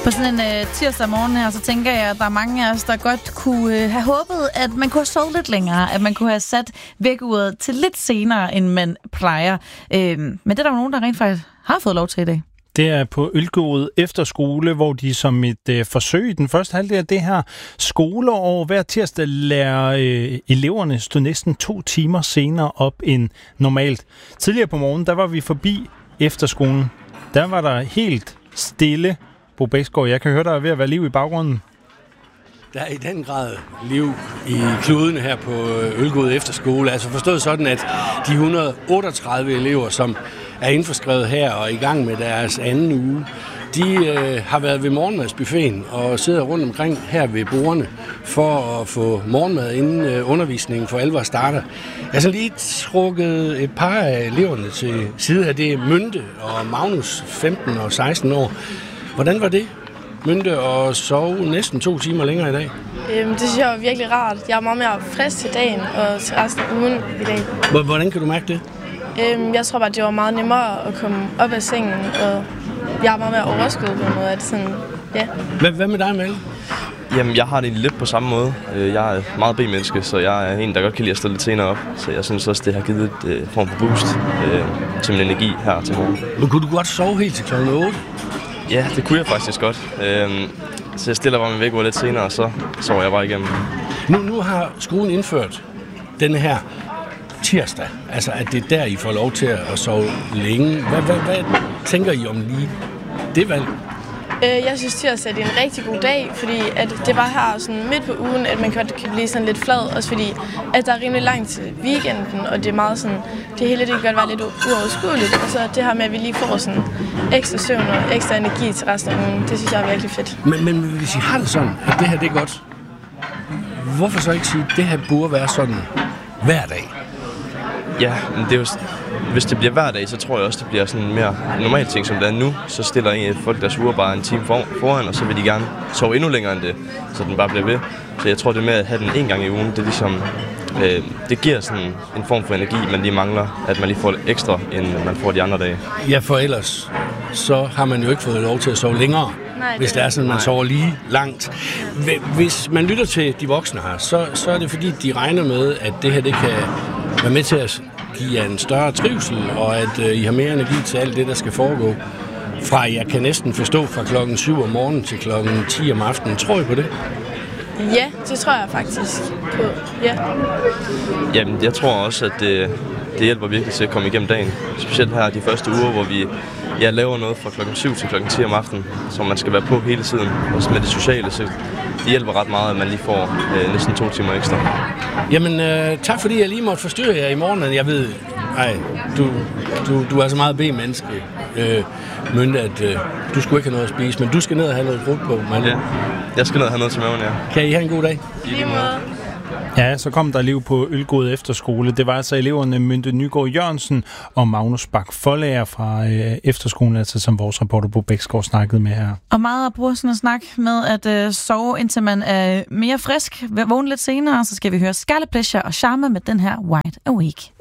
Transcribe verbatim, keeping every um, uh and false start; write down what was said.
På sådan en uh, tirsdag morgen her, så tænker jeg, at der er mange af os, der godt kunne uh, have håbet, at man kunne have sovet lidt længere, at man kunne have sat vækkeuret til lidt senere, end man plejer. Uh, men det er der jo nogen, der rent faktisk har fået lov til i dag. Det er på Ølgod Efterskole, hvor de som et øh, forsøg i den første halvdel af det her skoleår hver tirsdag lærer øh, eleverne stå næsten to timer senere op end normalt. Tidligere på morgenen, der var vi forbi efterskolen. Der var der helt stille. Bo Bæksgaard, jeg kan høre, der er ved at være liv i baggrunden. Der er i den grad liv i kludene her på Ølgod Efterskole. Altså forstået sådan, at de et hundrede og otteogtredive elever, som er indforskrevet her og i gang med deres anden uge, de øh, har været ved morgenmadsbuffeten og sidder rundt omkring her ved bordene for at få morgenmad, inden øh, undervisningen for alvor starter. Jeg har så lige trukket et par af eleverne til side af det. Mynte og Magnus, femten og seksten år. Hvordan var det? Mynte og sove næsten to timer længere i dag? Øhm, det synes jeg var virkelig rart. Jeg er meget mere frisk til dagen og til resten af ugen i dag. Hvordan kan du mærke det? Øhm, jeg tror bare, det var meget nemmere at komme op af sengen, og jeg er meget mere overskuddet på noget af det. Sådan, ja. Hvad, hvad med dig, Melle? Jamen, jeg har det lidt på samme måde. Jeg er meget B-menneske, så jeg er en, der godt kan lide at stå lidt senere op. Så jeg synes også, det har givet et øh, form for boost øh, til min energi her til morgen. Men kunne du godt sove helt til klokken otte? Ja, det kunne jeg faktisk godt. Øhm, så jeg stiller bare min vækkeur lidt senere, og så sover jeg bare igennem. Nu, nu har skolen indført denne her tirsdag. Altså, at det er der, I får lov til at sove længe. Hvad, hvad, hvad tænker I om lige det valg? Øh, jeg synes tirsdag er en rigtig god dag, fordi at det var her sådan midt på ugen, at man godt kan blive sådan lidt flad. Også fordi, at der er rimelig langt til weekenden, og det er meget sådan, det hele det kan godt være lidt uoverskueligt. Og så det her med, at vi lige får sådan ekstra søvn og ekstra energi til resten af ugen, det synes jeg er virkelig fedt. Men, men hvis I har det sådan, at det her det er godt, hvorfor så ikke sige, at det her burde være sådan hver dag? Ja, men det er jo, hvis det bliver hver dag, så tror jeg også, det bliver sådan en mere normal ting, som det er nu. Så stiller en folk deres uger bare en time for, foran, og så vil de gerne sove endnu længere end det, så den bare bliver ved. Så jeg tror, det med at have den en gang i ugen, det er ligesom, øh, det giver sådan en form for energi, man lige mangler, at man lige får lidt ekstra, end man får de andre dage. Ja, for ellers, så har man jo ikke fået lov til at sove længere. Nej, hvis det er sådan, man sover lige langt. Hvis man lytter til de voksne her, så, så er det fordi, de regner med, at det her det kan være med til at give jer en større trivsel, og at øh, I har mere energi til alt det, der skal foregå. Fra jeg kan næsten forstå fra klokken syv om morgenen til klokken ti om aftenen. Tror I på det? Ja, det tror jeg faktisk på. Ja. Jamen, jeg tror også, at det, det hjælper virkelig til at komme igennem dagen. Specielt her de første uger, hvor vi jeg laver noget fra klokken syv til klokken ti om aftenen, så man skal være på hele tiden. Også med det sociale, så det hjælper ret meget, at man lige får øh, næsten to timer ekstra. Jamen, øh, tak fordi jeg lige måtte forstyrre jer i morgen. Jeg ved, ej, du, du, du er så meget B-menneske, øh, Mynte, at øh, du skulle ikke have noget at spise, men du skal ned og have noget frugt på, mand. Ja, jeg skal ned og have noget til maven, ja. Kan I have en god dag? I lige måde. Ja, så kom der liv på Ølgod Efterskole. Det var altså eleverne Mynte Nygaard Jørgensen og Magnus Bak Forlager fra øh, efterskolen, altså som vores reporter Bo Bæksgaard snakkede med her. Og meget at bruge sådan at snakke med at øh, sove, indtil man er mere frisk. Vågne lidt senere, så skal vi høre Scarlet Pleasure og Sharma med den her Wide Awake.